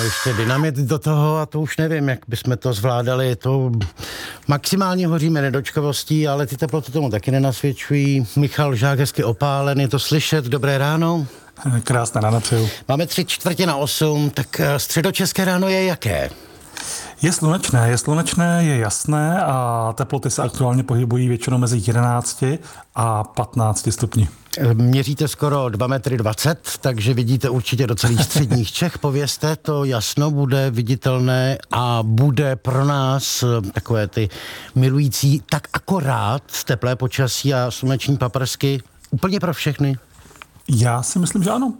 ještě dynamit do toho a to už nevím, jak bychom to zvládali. To maximálně hoříme nedočkavostí, ale ty teploty tomu taky nenasvědčují. Michal Žák hezky opálen, je to slyšet. Dobré ráno. Krásné ráno přeju. Máme 7:45, tak středočeské ráno je jaké? Je slunečné, je jasné a teploty se aktuálně pohybují většinou mezi 11 a 15 stupni. Měříte skoro 2,20 m, takže vidíte určitě do celých středních Čech. Povězte, to jasno bude viditelné a bude pro nás takové ty milující tak akorát teplé počasí a sluneční paprsky úplně pro všechny. Já si myslím, že ano,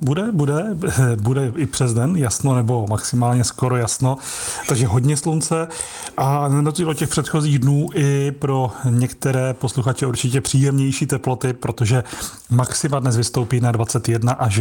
bude i přes den jasno nebo maximálně skoro jasno, takže hodně slunce a na rozdíl od těch předchozích dnů i pro některé posluchače určitě příjemnější teploty, protože maxima dnes vystoupí na 21 až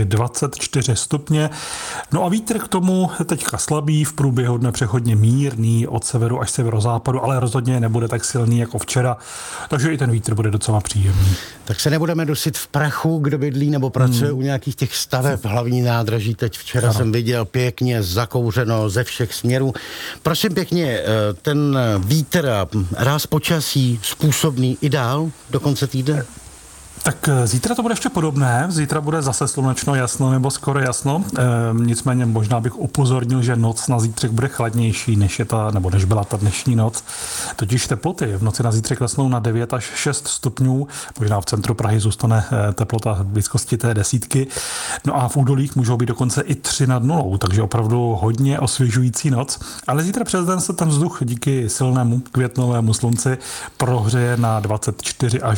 24 stupně. No a vítr k tomu teďka slabý, v průběhu dne přechodně mírný od severu až severozápadu, ale rozhodně nebude tak silný jako včera, takže i ten vítr bude docela příjemný. Tak se nebudeme dusit v prachu, kdo bydlí nebo pracuje u nějakých těch staveb hlavní nádraží. Teď včera jsem viděl pěkně zakouřeno ze všech směrů. Prosím pěkně, ten vítr a ráz počasí způsobný i dál do konce týdne? Tak zítra to bude ještě podobné, zítra bude zase slunečno, jasno nebo skoro jasno, nicméně možná bych upozornil, že noc na zítřek bude chladnější, než byla ta dnešní noc. Totiž teploty v noci na zítřek klesnou na 9 až 6 stupňů, možná v centru Prahy zůstane teplota v blízkosti té 10. No a v údolích můžou být dokonce i 3 nad nulou, takže opravdu hodně osvěžující noc. Ale zítra přes den se ten vzduch díky silnému květnovému slunci prohřeje na 24 až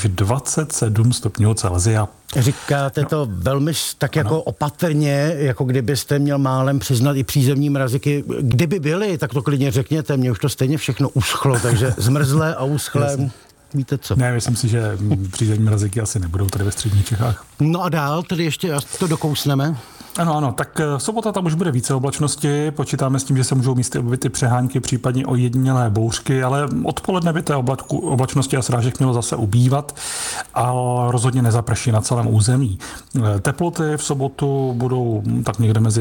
27 stupňů Celsia. Říkáte to velmi tak jako opatrně, jako kdybyste měl málem přiznat i přízemní mraziky. Kdyby byly, tak to klidně řekněte, mě už to stejně všechno uschlo, takže zmrzlé a uschlé, víte co? Ne, myslím si, že přízemní mraziky asi nebudou tady ve středních Čechách. No a dál, tedy ještě to dokousneme. Ano, tak sobota tam už bude více oblačnosti, počítáme s tím, že se můžou místy objevit ty přehánky, případně ojedinělé bouřky, ale odpoledne by té oblačnosti a srážek mělo zase ubývat a rozhodně nezaprší na celém území. Teploty v sobotu budou tak někde mezi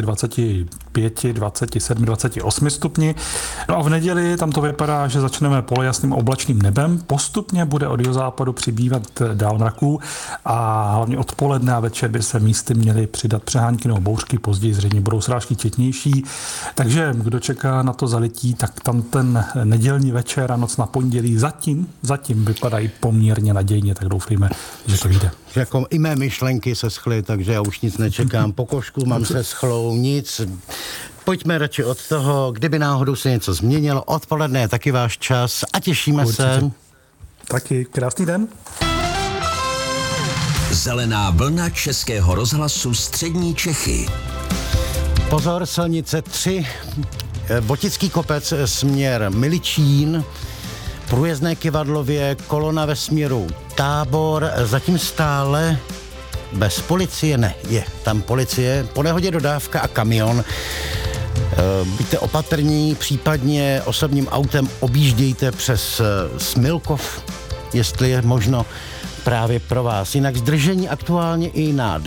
25, 27, 28 stupni. No a v neděli tam to vypadá, že začneme polojasným oblačným nebem, postupně bude od jihozápadu přibývat dál mraků a hlavně odpoledne a večer by se místy měly přidat přehánky nebo bouřky, později zřejmě budou srážky četnější. Takže kdo čeká na to zalití, tak tam ten nedělní večer a noc na pondělí zatím vypadají poměrně nadějně, tak doufejme, že to vyjde. Jako i mé myšlenky se schly, takže já už nic nečekám. Po košku mám se schlou, nic. Pojďme radši od toho, kdyby náhodou se něco změnilo. Odpoledne je taky váš čas a těšíme se. Taky krásný den. Zelená vlna Českého rozhlasu Střední Čechy. Pozor, silnice 3, Votický kopec, směr Miličín, průjezdné Kyvadlově, kolona ve směru Tábor, zatím stále bez policie, je tam policie, po nehodě dodávka a kamion. Buďte opatrní, případně osobním autem objíždějte přes Smilkov, jestli je možno právě pro vás. Jinak zdržení aktuálně i na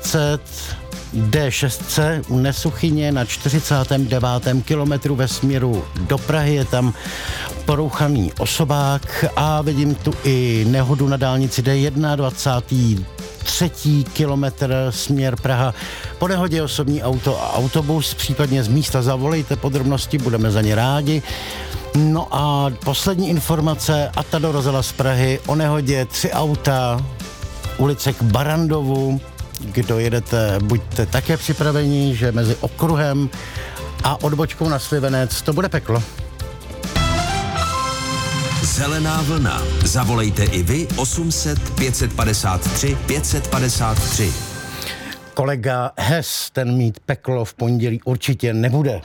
D6 u Nesuchyně na 49. kilometru ve směru do Prahy. Je tam porouchaný osobák a vidím tu i nehodu na dálnici D1, 23. kilometr směr Praha. Po nehodě osobní auto a autobus, případně z místa zavolejte podrobnosti, budeme za ně rádi. No a poslední informace, Atado rozjela z Prahy, o nehodě 3 auta, ulice k Barandovu. Kdo jedete, buďte také připraveni, že mezi okruhem a odbočkou na Slivenec to bude peklo. Zelená vlna. Zavolejte i vy 800 553 553. Kolega Hess, ten mít peklo v pondělí určitě nebude,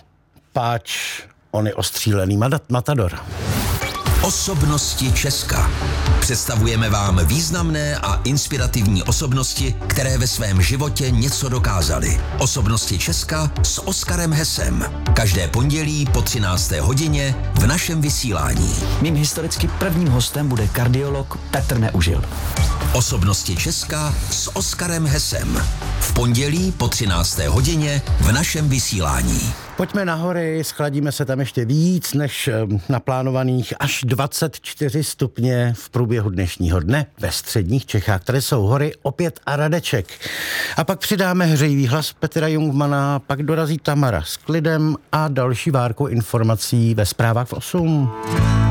páč on je ostřílený matador. Osobnosti Česka. Představujeme vám významné a inspirativní osobnosti, které ve svém životě něco dokázaly. Osobnosti Česka s Oskarem Hesem. Každé pondělí po 13. hodině v našem vysílání. Mým historicky prvním hostem bude kardiolog Petr Neužil. Osobnosti Česka s Oskarem Hesem. V pondělí po 13. hodině v našem vysílání. Pojďme na hory, schladíme se tam ještě víc než naplánovaných až 24 stupně v průběhu dnešního dne ve středních Čechách, které jsou hory opět a Radeček. A pak přidáme hřejivý hlas Petra Jungmana, pak dorazí Tamara s klidem a další várku informací ve zprávách v 8.